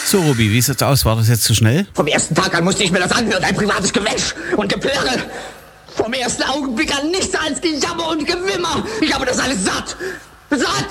So, Robi, wie sieht's aus? War das jetzt zu schnell? Vom ersten Tag an musste ich mir das anhören, ein privates Gewäsch und Geplärre. Vom ersten Augenblick an nichts als Gejammer und Gewimmer. Ich habe das alles satt. Satt!